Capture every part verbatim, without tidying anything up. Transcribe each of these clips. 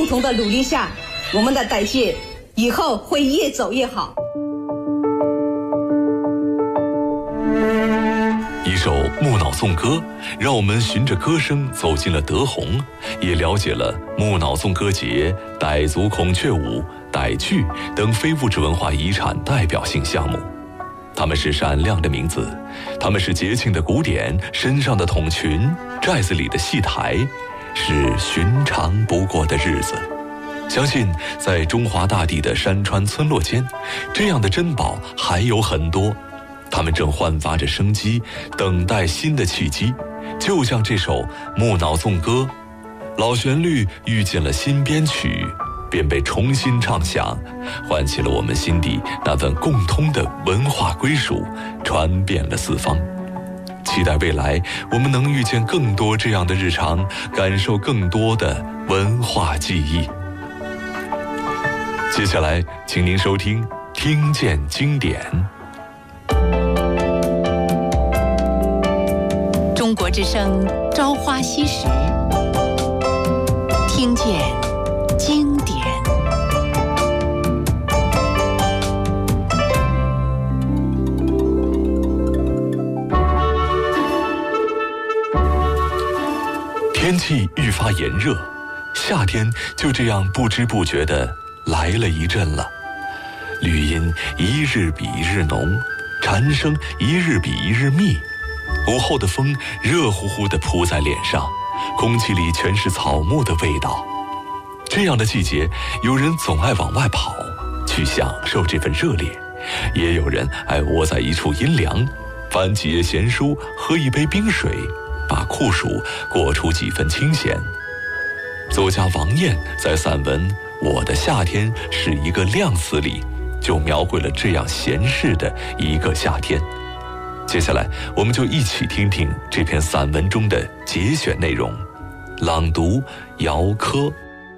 共同的努力下，我们的傣界以后会越走越好。 一首《木脑颂歌》，让我们循着歌声走进了德宏，也了解了木脑颂歌节、傣族孔雀舞、傣剧等非物质文化遗产代表性项目。它们是闪亮的名字，它们是节庆的鼓点，身上的筒裙，寨子里的戏台，是寻常不过的日子。相信在中华大地的山川村落间，这样的珍宝还有很多，它们正焕发着生机，等待新的契机。就像这首《木脑颂歌》，老旋律遇见了新编曲，便被重新唱响，唤起了我们心底那份共通的文化归属，传遍了四方。期待未来我们能遇见更多这样的日常，感受更多的文化记忆。接下来请您收听《听见经典》。 中国之声《朝花夕拾》，听见经典。 天气愈发炎热，夏天就这样不知不觉地来了一阵了。绿荫一日比一日浓，蝉声一日比一日密。午后的风热乎乎地扑在脸上，空气里全是草木的味道。这样的季节，有人总爱往外跑，去享受这份热烈，也有人爱窝在一处阴凉，翻几页闲书，喝一杯冰水，把酷暑过出几分清闲。作家王燕在散文《我的夏天是一个量词》里，就描绘了这样闲适的一个夏天。接下来我们就一起听听这篇散文中的节选内容，朗读姚科。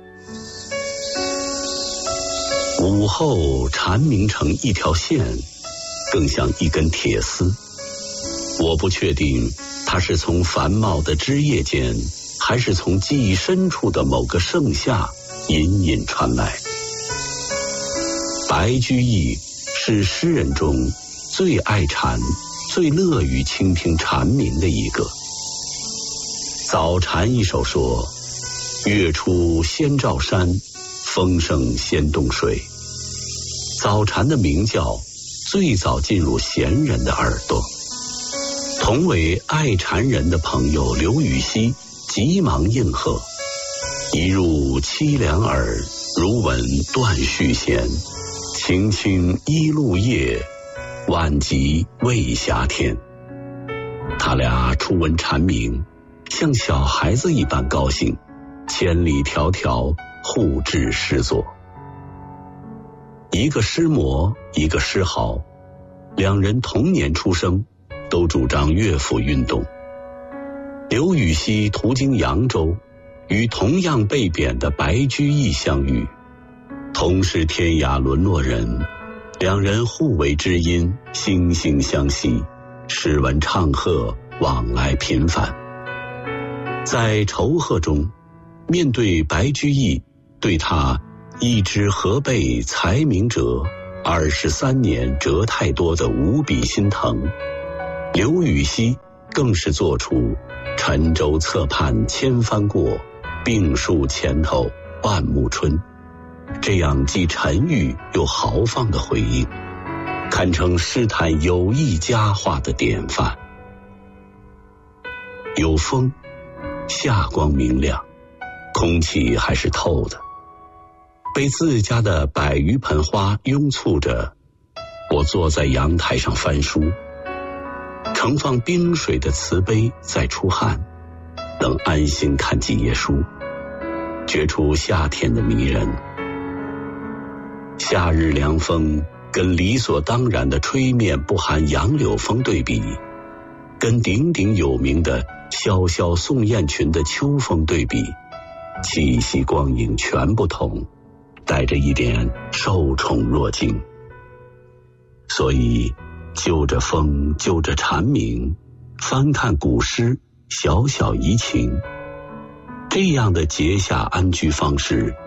午后蝉鸣成一条线，更像一根铁丝。我不确定它是从繁茂的枝叶间，还是从记忆深处的某个盛夏隐隐传来。白居易是诗人中最爱蝉、最乐于倾听蝉鸣的一个。早蝉一首说：月出先照山，风声先动水。早蝉的鸣叫最早进入闲人的耳朵。同为爱蝉人的朋友刘禹锡急忙应和：一入凄凉耳，如闻断续弦。晴清一路夜，晚极未暇天。他俩初闻蝉鸣，像小孩子一般高兴，千里迢迢互致诗作。一个诗魔，一个诗豪，两人同年出生，都主张乐府运动。刘禹锡途经扬州，与同样被贬的白居易相遇，同是天涯沦落人，两人互为知音，惺惺相惜，诗文唱和，往来频繁。在仇贺中，面对白居易对他一知河背才名折，二十三年折太多的无比心疼，刘禹锡更是做出沉舟侧畔千帆过，病树前头万木春，这样既沉郁又豪放的回应，堪称诗坛有意佳话的典范。有风，夏光明亮，空气还是透的，被自家的百余盆花拥簇着，我坐在阳台上翻书，盛放冰水的瓷杯在出汗，能安心看几页书，觉出夏天的迷人。夏日凉风跟理所当然的吹面不含杨柳风对比，跟鼎鼎有名的潇潇宋燕群的秋风对比，气息光影全不同，带着一点受宠若惊。所以就着风，就着蝉鸣，翻看古诗，小小怡情，这样的节下安居方式